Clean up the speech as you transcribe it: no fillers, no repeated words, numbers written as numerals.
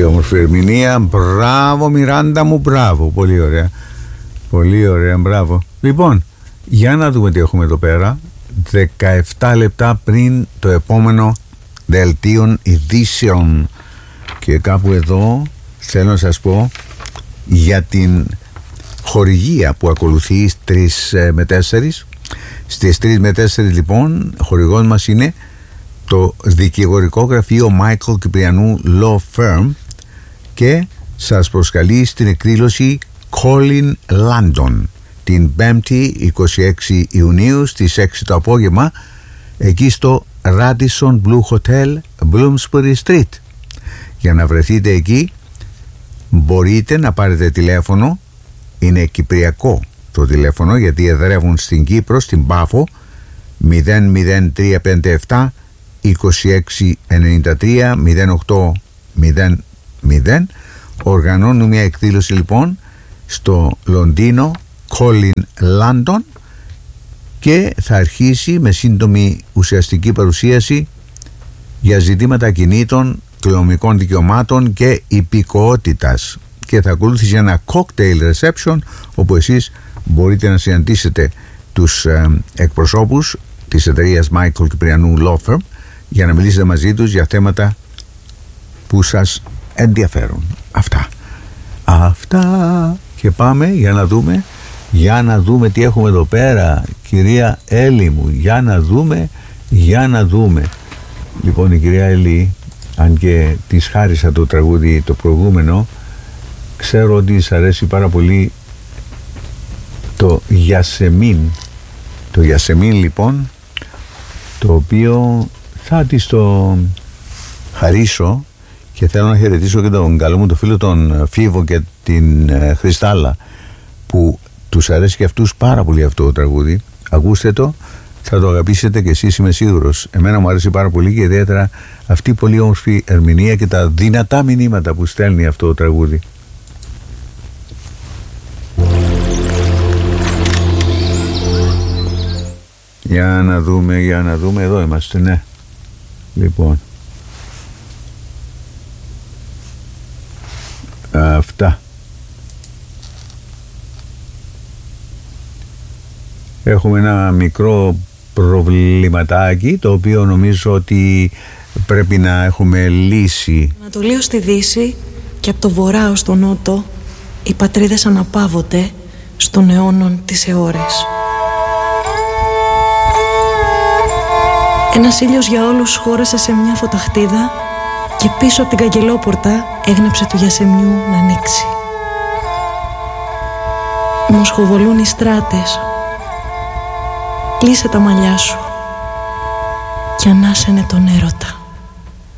όμορφη ερμηνεία. Μπράβο Μιράντα μου, μπράβο. Πολύ ωραία. Πολύ ωραία, μπράβο. Λοιπόν, για να δούμε τι έχουμε εδώ πέρα. 17 λεπτά πριν το επόμενο δελτίο ειδήσεων. Και κάπου εδώ θέλω να σας πω για την χορηγία που ακολουθεί 3 με 4. Στις 3 με 4 λοιπόν χορηγός μας είναι το δικηγορικό γραφείο Michael Κυπριανού Law Firm και σας προσκαλεί στην εκδήλωση Colin London την 5η 26 Ιουνίου στις 6 το απόγευμα εκεί στο Radisson Blue Hotel Bloomsbury Street. Για να βρεθείτε εκεί μπορείτε να πάρετε τηλέφωνο, είναι κυπριακό το τηλέφωνο γιατί εδρεύουν στην Κύπρο, στην Πάφο, 00357 2693 0800. Οργανώνουν μια εκδήλωση λοιπόν στο Λονδίνο Colin London και θα αρχίσει με σύντομη ουσιαστική παρουσίαση για ζητήματα κινήτων, κληρονομικών δικαιωμάτων και υπηκοότητας και θα ακολουθήσει ένα cocktail reception όπου εσείς μπορείτε να συναντήσετε τους εκπροσώπους της εταιρείας Michael Κυπριανού Law Firm για να μιλήσετε μαζί τους για θέματα που σας ενδιαφέρουν. Αυτά και πάμε για να δούμε τι έχουμε εδώ πέρα, κυρία Έλλη μου, για να δούμε. Λοιπόν, η κυρία Έλλη, αν και της χάρισα το τραγούδι το προηγούμενο, ξέρω ότι της αρέσει πάρα πολύ το Γιασεμίν. Το Γιασεμίν λοιπόν, το οποίο θα της το χαρίσω και θέλω να χαιρετήσω και τον καλό μου το φίλο τον Φίβο και την Χριστάλα που τους αρέσει και αυτούς πάρα πολύ αυτό το τραγούδι. Ακούστε το, θα το αγαπήσετε και εσείς, είμαι σίγουρος. Εμένα μου αρέσει πάρα πολύ και ιδιαίτερα αυτή η πολύ όμορφη ερμηνεία και τα δυνατά μηνύματα που στέλνει αυτό το τραγούδι. Για να δούμε, εδώ είμαστε, ναι. Λοιπόν, αυτά. Έχουμε ένα μικρό προβληματάκι το οποίο νομίζω ότι πρέπει να έχουμε λύσει. Ανατολή ως τη Δύση και από το βορρά ως το νότο οι πατρίδες αναπαύονται στον αιώνων τις αιώρες. Ένας ήλιος για όλους χώρεσε σε μια φωταχτίδα και πίσω από την καγκελόπορτα έγνεψε του Γιασεμιού να ανοίξει. Μοσχοβολούν οι στράτες. Κλείσε τα μαλλιά σου και ανάσαινε τον έρωτα.